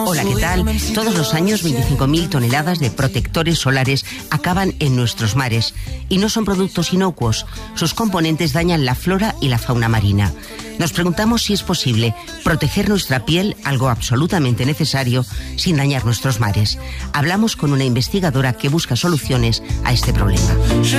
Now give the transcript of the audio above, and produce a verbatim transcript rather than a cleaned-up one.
Hola, ¿qué tal? Todos los años veinticinco mil toneladas de protectores solares acaban en nuestros mares y no son productos inocuos. Sus componentes dañan la flora y la fauna marina. Nos preguntamos si es posible proteger nuestra piel, algo absolutamente necesario, sin dañar nuestros mares. Hablamos con una investigadora que busca soluciones a este problema.